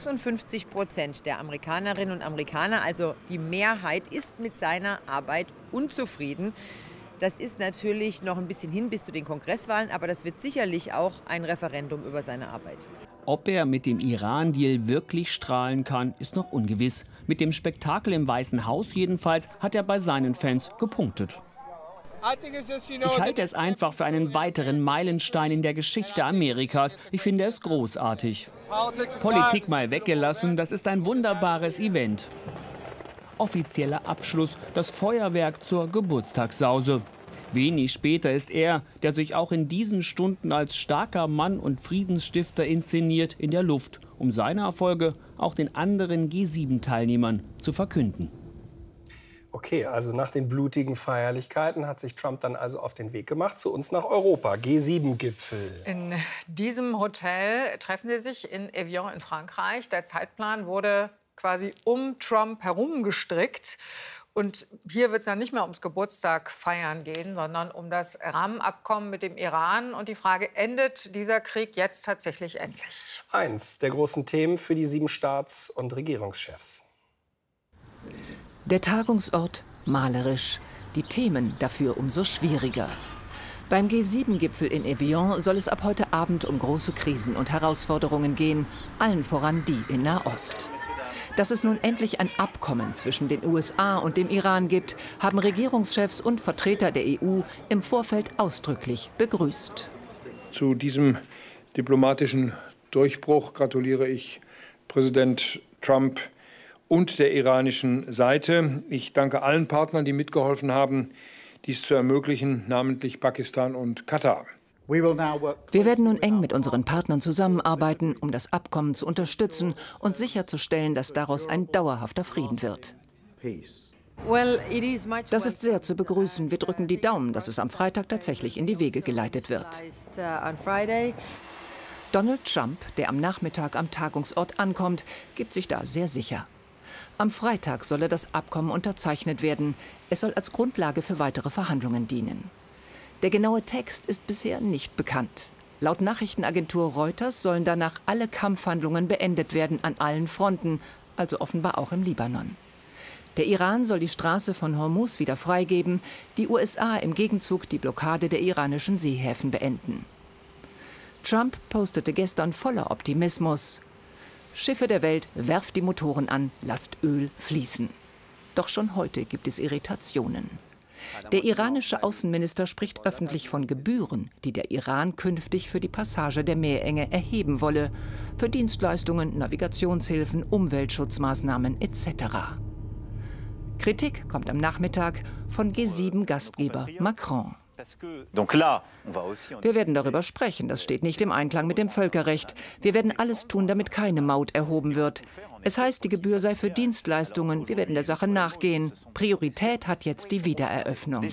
56% der Amerikanerinnen und Amerikaner, also die Mehrheit, ist mit seiner Arbeit unzufrieden. Das ist natürlich noch ein bisschen hin bis zu den Kongresswahlen, aber das wird sicherlich auch ein Referendum über seine Arbeit. Ob er mit dem Iran-Deal wirklich strahlen kann, ist noch ungewiss. Mit dem Spektakel im Weißen Haus jedenfalls hat er bei seinen Fans gepunktet. Ich halte es einfach für einen weiteren Meilenstein in der Geschichte Amerikas. Ich finde es großartig. Politik mal weggelassen, das ist ein wunderbares Event. Offizieller Abschluss, das Feuerwerk zur Geburtstagssause. Wenig später ist er, der sich auch in diesen Stunden als starker Mann und Friedensstifter inszeniert, in der Luft, um seine Erfolge auch den anderen G7-Teilnehmern zu verkünden. Okay, also nach den blutigen Feierlichkeiten hat sich Trump dann also auf den Weg gemacht zu uns nach Europa. G7-Gipfel. In diesem Hotel treffen sie sich in Evian in Frankreich. Der Zeitplan wurde quasi um Trump herum gestrickt. Und hier wird es dann nicht mehr ums Geburtstag feiern gehen, sondern um das Rahmenabkommen mit dem Iran. Und die Frage, endet dieser Krieg jetzt tatsächlich endlich? Eins der großen Themen für die 7 Staats- und Regierungschefs. Der Tagungsort malerisch, die Themen dafür umso schwieriger. Beim G7-Gipfel in Evian soll es ab heute Abend um große Krisen und Herausforderungen gehen, allen voran die in Nahost. Dass es nun endlich ein Abkommen zwischen den USA und dem Iran gibt, haben Regierungschefs und Vertreter der EU im Vorfeld ausdrücklich begrüßt. Zu diesem diplomatischen Durchbruch gratuliere ich Präsident Trump und der iranischen Seite. Ich danke allen Partnern, die mitgeholfen haben, dies zu ermöglichen, namentlich Pakistan und Katar. Wir werden nun eng mit unseren Partnern zusammenarbeiten, um das Abkommen zu unterstützen und sicherzustellen, dass daraus ein dauerhafter Frieden wird. Das ist sehr zu begrüßen. Wir drücken die Daumen, dass es am Freitag tatsächlich in die Wege geleitet wird. Donald Trump, der am Nachmittag am Tagungsort ankommt, gibt sich da sehr sicher. Am Freitag solle das Abkommen unterzeichnet werden. Es soll als Grundlage für weitere Verhandlungen dienen. Der genaue Text ist bisher nicht bekannt. Laut Nachrichtenagentur Reuters sollen danach alle Kampfhandlungen beendet werden an allen Fronten, also offenbar auch im Libanon. Der Iran soll die Straße von Hormuz wieder freigeben, die USA im Gegenzug die Blockade der iranischen Seehäfen beenden. Trump postete gestern voller Optimismus: Schiffe der Welt, werft die Motoren an, lasst Öl fließen. Doch schon heute gibt es Irritationen. Der iranische Außenminister spricht öffentlich von Gebühren, die der Iran künftig für die Passage der Meerenge erheben wolle, für Dienstleistungen, Navigationshilfen, Umweltschutzmaßnahmen etc. Kritik kommt am Nachmittag von G7-Gastgeber Macron. Wir werden darüber sprechen, das steht nicht im Einklang mit dem Völkerrecht. Wir werden alles tun, damit keine Maut erhoben wird. Es heißt, die Gebühr sei für Dienstleistungen. Wir werden der Sache nachgehen. Priorität hat jetzt die Wiedereröffnung.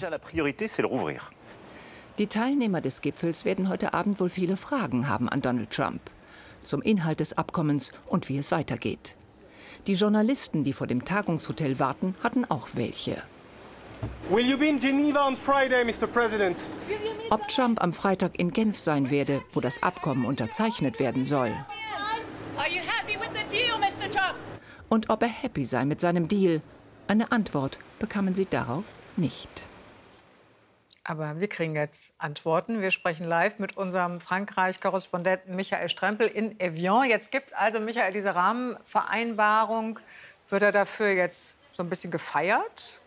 Die Teilnehmer des Gipfels werden heute Abend wohl viele Fragen haben an Donald Trump. Zum Inhalt des Abkommens und wie es weitergeht. Die Journalisten, die vor dem Tagungshotel warten, hatten auch welche. Will you be in Geneva on Friday, Mr. President? Ob Trump am Freitag in Genf sein werde, wo das Abkommen unterzeichnet werden soll. Und ob er happy sei mit seinem Deal. Eine Antwort bekamen sie darauf nicht. Aber wir kriegen jetzt Antworten. Wir sprechen live mit unserem Frankreich-Korrespondenten Michael Strempel in Evian. Jetzt gibt es also, Michael, diese Rahmenvereinbarung. Wird er dafür jetzt so ein bisschen gefeiert?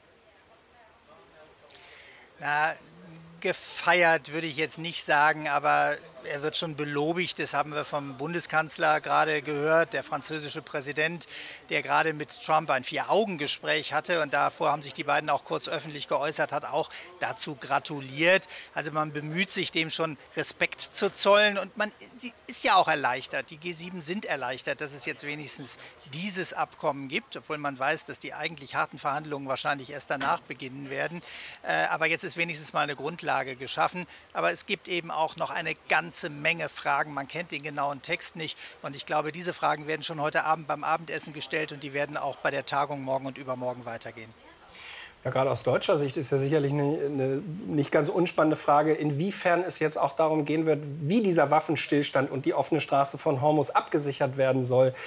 Na, gefeiert würde ich jetzt nicht sagen, aber er wird schon belobigt. Das haben wir vom Bundeskanzler gerade gehört, der französische Präsident, der gerade mit Trump ein 4-Augen-Gespräch hatte. Und davor haben sich die beiden auch kurz öffentlich geäußert, hat auch dazu gratuliert. Also man bemüht sich, dem schon Respekt zu zollen. Und man ist ja auch erleichtert. Die G7 sind erleichtert, dass es jetzt wenigstens dieses Abkommen gibt, obwohl man weiß, dass die eigentlich harten Verhandlungen wahrscheinlich erst danach beginnen werden. Aber jetzt ist wenigstens mal eine Grundlage geschaffen. Aber es gibt eben auch noch eine ganze Menge Fragen. Man kennt den genauen Text nicht. Und ich glaube, diese Fragen werden schon heute Abend beim Abendessen gestellt und die werden auch bei der Tagung morgen und übermorgen weitergehen. Ja, gerade aus deutscher Sicht ist ja sicherlich eine nicht ganz unspannende Frage, inwiefern es jetzt auch darum gehen wird, wie dieser Waffenstillstand und die offene Straße von Hormuz abgesichert werden soll.